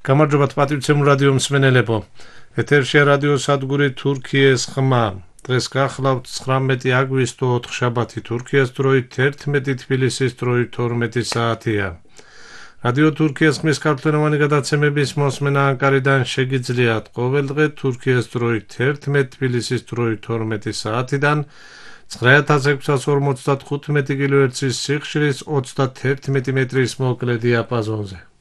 გამარჯობა პატივცემულ რადიო მსმენელებო. ეთერშია რადიო სადგური თურქიის ხმა. დღეს გახლავთ 19 აგვისტო 4 შაბათი თურქიის დროით 11 თბილისის დროით 12 საათია. რადიო თურქიის ხმის ქართულენოვანი გადაცემების მოსმენა ანკარიდან შეგიძლიათ ყოველდღე თურქიის დროით 11 თბილისის დროით 12 საათიდან 9655 კილოჰერცის სიხშირის 31 მეტრის მოკლე დიაპაზონზე.